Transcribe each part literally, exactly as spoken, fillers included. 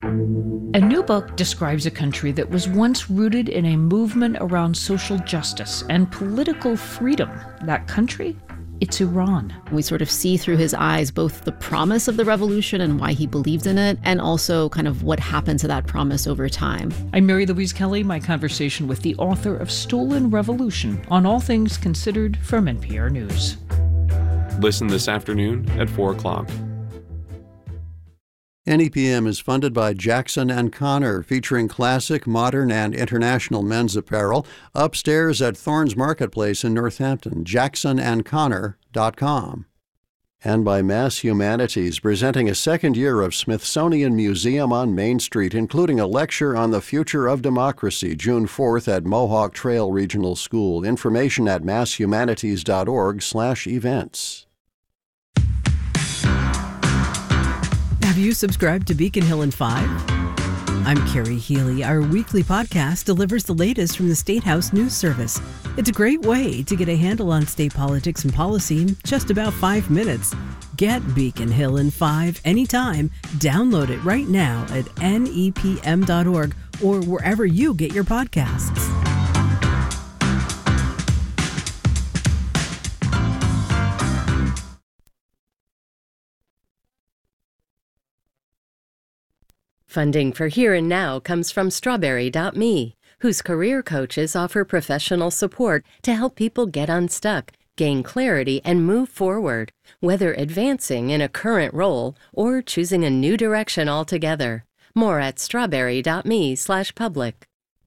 A new book describes a country that was once rooted in a movement around social justice and political freedom. That country? It's Iran. We sort of see through his eyes both the promise of the revolution and why he believed in it, and also kind of what happened to that promise over time. I'm Mary Louise Kelly, my conversation with the author of Stolen Revolution on All Things Considered from N P R News. Listen this afternoon at four o'clock. N E P M is funded by Jackson and Connor, featuring classic, modern, and international men's apparel, upstairs at Thorns Marketplace in Northampton, jackson and connor dot com. And by Mass Humanities, presenting a second year of Smithsonian Museum on Main Street, including a lecture on the future of democracy, June fourth at Mohawk Trail Regional School. Information at masshumanities.org slash events. Have you subscribed to Beacon Hill in Five? I'm Carrie Healy. Our weekly podcast delivers the latest from the State House News Service. It's a great way to get a handle on state politics and policy in just about five minutes. Get Beacon Hill in Five anytime. Download it right now at N E P M dot org or wherever you get your podcasts. Funding for Here and Now comes from Strawberry dot me, whose career coaches offer professional support to help people get unstuck, gain clarity, and move forward, whether advancing in a current role or choosing a new direction altogether. More at strawberry dot me slash public.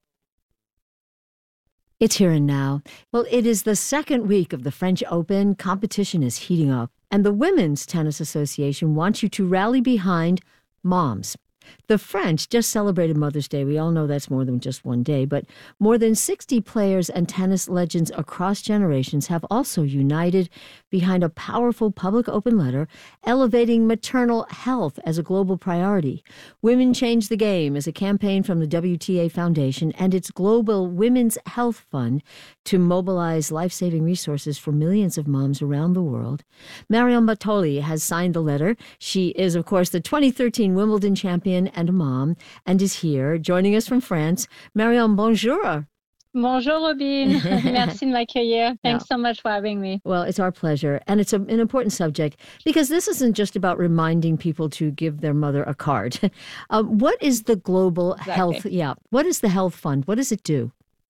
It's Here and Now. Well, it is the second week of the French Open. Competition is heating up, and the Women's Tennis Association wants you to rally behind moms. The French just celebrated Mother's Day. We all know that's more than just one day, but more than sixty players and tennis legends across generations have also united behind a powerful public open letter elevating maternal health as a global priority. Women Change the Game is a campaign from the W T A Foundation and its Global Women's Health Fund to mobilize life-saving resources for millions of moms around the world. Marion Bartoli has signed the letter. She is, of course, the twenty thirteen Wimbledon champion and a mom, and is here joining us from France. Marion, bonjour. Bonjour, Robin. Merci de m'accueillir. Thanks Yeah. so much for having me. Well, it's our pleasure. And it's a, an important subject because this isn't just about reminding people to give their mother a card. um, what is the Global Exactly. Health? Yeah. What is the Health Fund? What does it do?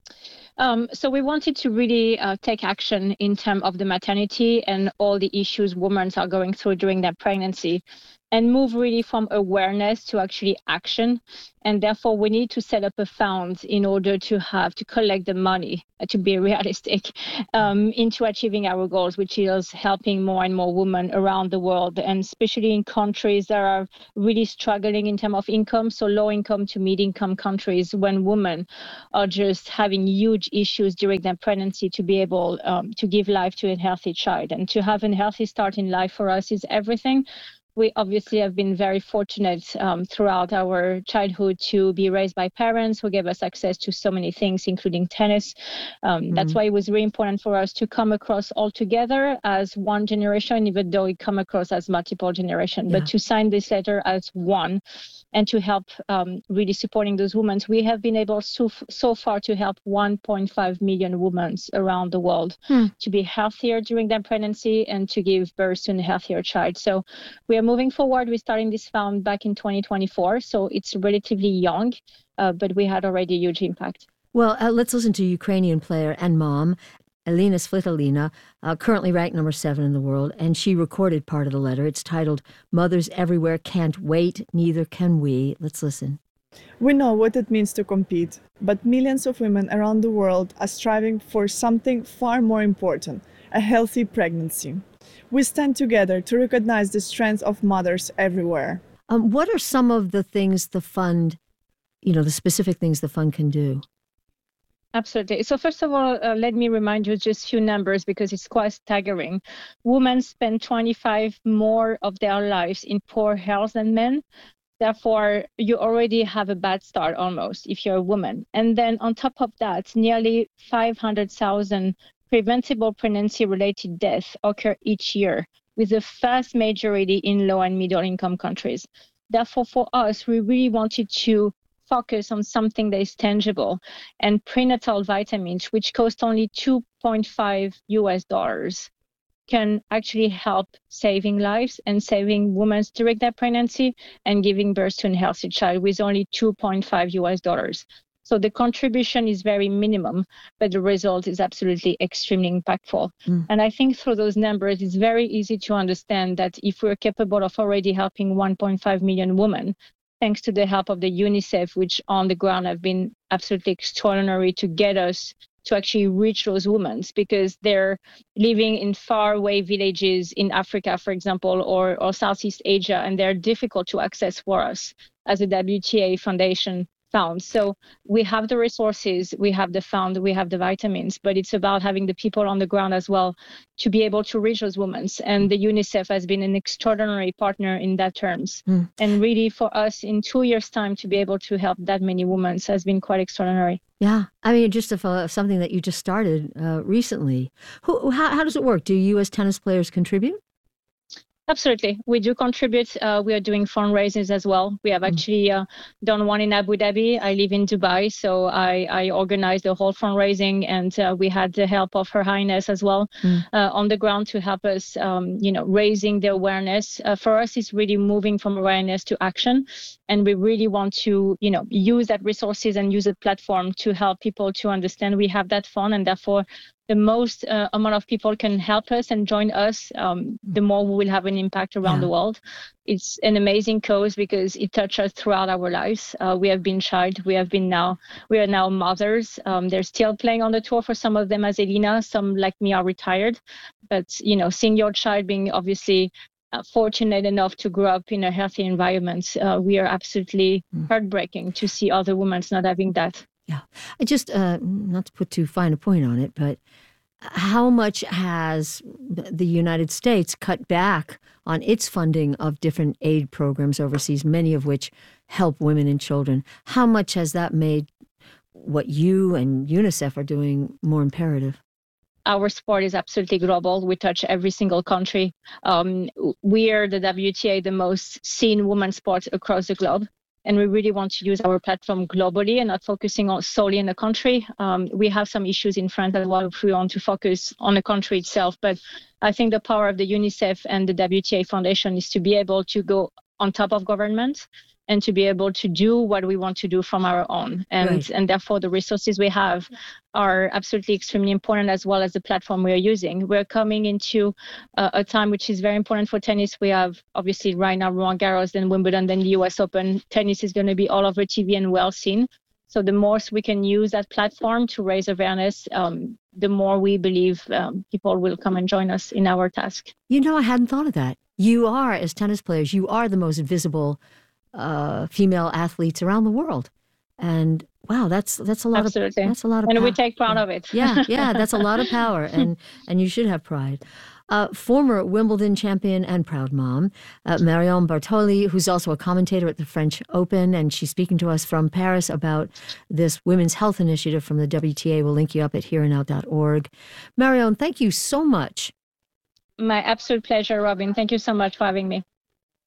Um, so we wanted to really uh, take action in terms of the maternity and all the issues women are going through during their pregnancy, and move really from awareness to actually action. And therefore, we need to set up a fund in order to have to collect the money, uh, to be realistic, um, into achieving our goals, which is helping more and more women around the world, and especially in countries that are really struggling in terms of income, so low income to mid income countries, when women are just having huge issues during their pregnancy to be able um, to give life to a healthy child. And to have a healthy start in life for us is everything. We obviously have been very fortunate um, throughout our childhood to be raised by parents who gave us access to so many things, including tennis. Um, mm-hmm. That's why it was really important for us to come across all together as one generation, even though we come across as multiple generations, yeah. But to sign this letter as one and to help um, really supporting those women. We have been able so, so far to help one point five million women around the world hmm. to be healthier during their pregnancy and to give birth to a healthier child. So we are moving forward. We're starting this fund back in twenty twenty-four, so it's relatively young, uh, but we had already a huge impact. Well, uh, let's listen to Ukrainian player and mom, Elina Svitolina, uh, currently ranked number seven in the world, and she recorded part of the letter. It's titled, Mothers Everywhere Can't Wait, Neither Can We. Let's listen. We know what it means to compete, but millions of women around the world are striving for something far more important, a healthy pregnancy. We stand together to recognize the strength of mothers everywhere. Um, what are some of the things the fund, you know, the specific things the fund can do? Absolutely. So first of all, uh, let me remind you just a few numbers because it's quite staggering. Women spend twenty-five more of their lives in poor health than men. Therefore, you already have a bad start almost if you're a woman. And then on top of that, nearly five hundred thousand preventable pregnancy-related deaths occur each year, with the vast majority in low and middle-income countries. Therefore, for us, we really wanted to focus on something that is tangible, and prenatal vitamins, which cost only two point five U S dollars, can actually help saving lives and saving women during their pregnancy and giving birth to a healthy child with only two point five U S dollars. So the contribution is very minimum, but the result is absolutely extremely impactful. Mm. And I think through those numbers, it's very easy to understand that if we're capable of already helping one point five million women, thanks to the help of the UNICEF, which on the ground have been absolutely extraordinary to get us to actually reach those women, because they're living in faraway villages in Africa, for example, or, or Southeast Asia, and they're difficult to access for us as a W T A Foundation found. So we have the resources, we have the fund, we have the vitamins, but it's about having the people on the ground as well to be able to reach those women. And the UNICEF has been an extraordinary partner in that terms. Mm. And really for us in two years' time to be able to help that many women has been quite extraordinary. Yeah. I mean, just if, uh, something that you just started uh, recently. Who, how, how does it work? Do you as tennis players contribute? Absolutely. We do contribute. Uh, we are doing fundraisers as well. We have actually uh, done one in Abu Dhabi. I live in Dubai, so I, I organized the whole fundraising, and uh, we had the help of Her Highness as well mm. uh, on the ground to help us, um, you know, raising the awareness. Uh, for us, it's really moving from awareness to action. And we really want to, you know, use that resources and use a platform to help people to understand we have that fund, and therefore the most uh, amount of people can help us and join us, um, the more we will have an impact around yeah. the world. It's an amazing cause because it touches us throughout our lives. Uh, we have been child, we have been now, we are now mothers. Um, they're still playing on the tour for some of them as Elina. Some like me are retired, but you know, seeing your child being obviously uh, fortunate enough to grow up in a healthy environment, uh, we are absolutely mm. heartbreaking to see other women not having that. Yeah. I just, uh, not to put too fine a point on it, but how much has the United States cut back on its funding of different aid programs overseas, many of which help women and children? How much has that made what you and UNICEF are doing more imperative? Our sport is absolutely global. We touch every single country. Um, we are the W T A, the most seen women's sport across the globe. And we really want to use our platform globally and not focusing on solely in the country. Um, we have some issues in France as well if we want to focus on the country itself. But I think the power of the UNICEF and the W T A Foundation is to be able to go on top of government and to be able to do what we want to do from our own. And, right. and therefore, the resources we have are absolutely extremely important, as well as the platform we are using. We're coming into uh, a time which is very important for tennis. We have, obviously, right now, Roland Garros, then Wimbledon, then the U S Open. Tennis is going to be all over T V and well seen. So the more we can use that platform to raise awareness, um, the more we believe um, people will come and join us in our task. You know, I hadn't thought of that. You are, as tennis players, you are the most visible Uh, female athletes around the world, and wow, that's that's a lot Absolutely. of that's a lot of and power. we take pride of it. yeah, yeah, that's a lot of power, and and you should have pride. Uh, former Wimbledon champion and proud mom, uh, Marion Bartoli, who's also a commentator at the French Open, and she's speaking to us from Paris about this women's health initiative from the W T A. We'll link you up at here and now dot org. Marion, thank you so much. My absolute pleasure, Robin. Thank you so much for having me.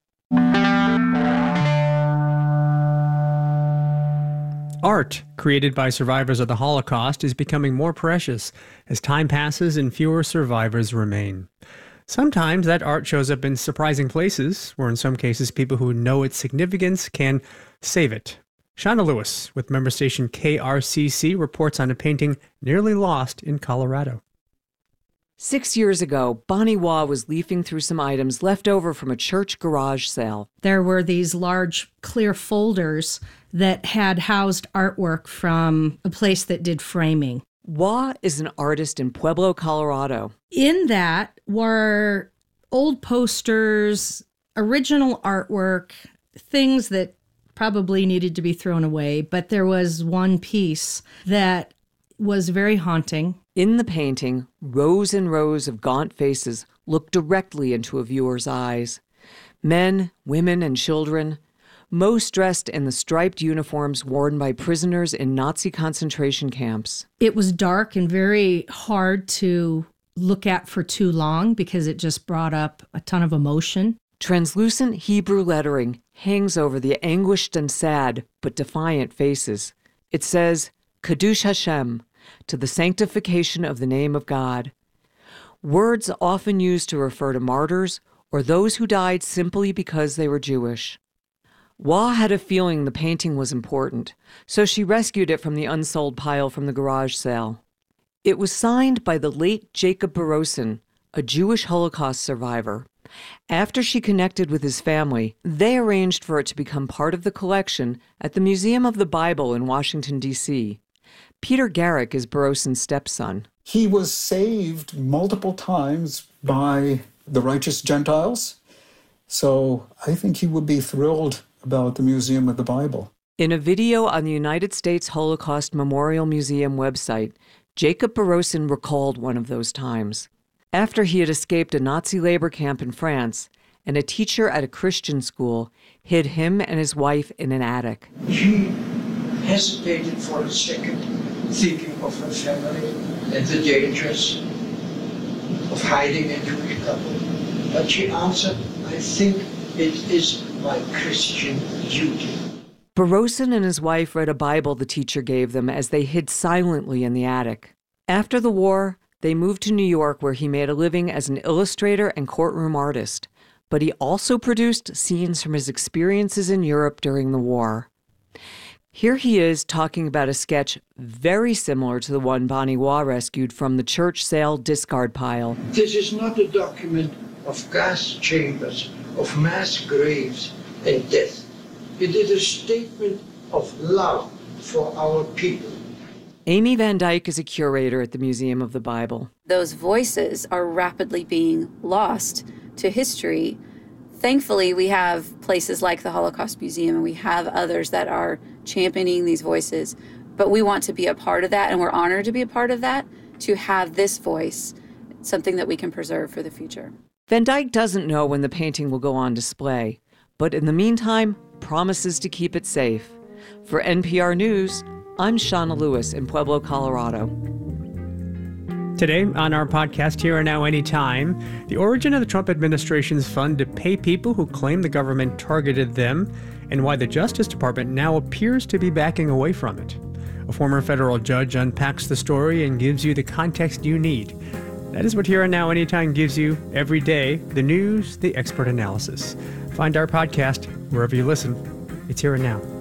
Art created by survivors of the Holocaust is becoming more precious as time passes and fewer survivors remain. Sometimes that art shows up in surprising places, or in some cases people who know its significance can save it. Shauna Lewis with member station K R C C reports on a painting nearly lost in Colorado. Six years ago, Bonnie Waugh was leafing through some items left over from a church garage sale. There were these large clear folders that had housed artwork from a place that did framing. Waugh is an artist in Pueblo, Colorado. In that were old posters, original artwork, things that probably needed to be thrown away, but there was one piece that was very haunting. In the painting, rows and rows of gaunt faces look directly into a viewer's eyes. Men, women, and children, most dressed in the striped uniforms worn by prisoners in Nazi concentration camps. It was dark and very hard to look at for too long because it just brought up a ton of emotion. Translucent Hebrew lettering hangs over the anguished and sad but defiant faces. It says, Kadush Hashem, to the sanctification of the name of God. Words often used to refer to martyrs or those who died simply because they were Jewish. Waugh had a feeling the painting was important, so she rescued it from the unsold pile from the garage sale. It was signed by the late Jacob Berosin, a Jewish Holocaust survivor. After she connected with his family, they arranged for it to become part of the collection at the Museum of the Bible in Washington, D C Peter Garrick is Berosin's stepson. He was saved multiple times by the righteous Gentiles, so I think he would be thrilled about the Museum of the Bible. In a video on the United States Holocaust Memorial Museum website, Jacob Berosin recalled one of those times. After he had escaped a Nazi labor camp in France, and a teacher at a Christian school hid him and his wife in an attic. She hesitated for a second, thinking of her family and the dangers of hiding a Jewish couple. But she answered, I think it is my Christian duty. Berosin and his wife read a Bible the teacher gave them as they hid silently in the attic. After the war, they moved to New York, where he made a living as an illustrator and courtroom artist, but he also produced scenes from his experiences in Europe during the war. Here he is talking about a sketch very similar to the one Bonnie Waugh rescued from the church sale discard pile. This is not a document of gas chambers, of mass graves and death. It is a statement of love for our people. Amy Van Dyke is a curator at the Museum of the Bible. Those voices are rapidly being lost to history. Thankfully, we have places like the Holocaust Museum, and we have others that are championing these voices. But we want to be a part of that, and we're honored to be a part of that, to have this voice, something that we can preserve for the future. Van Dyke doesn't know when the painting will go on display, but in the meantime, promises to keep it safe. For N P R News, I'm Shauna Lewis in Pueblo, Colorado. Today on our podcast Here and Now Anytime, the origin of the Trump administration's fund to pay people who claim the government targeted them, and why the Justice Department now appears to be backing away from it. A former federal judge unpacks the story and gives you the context you need. That is what Here and Now Anytime gives you every day: the news, the expert analysis. Find our podcast wherever you listen. It's Here and Now.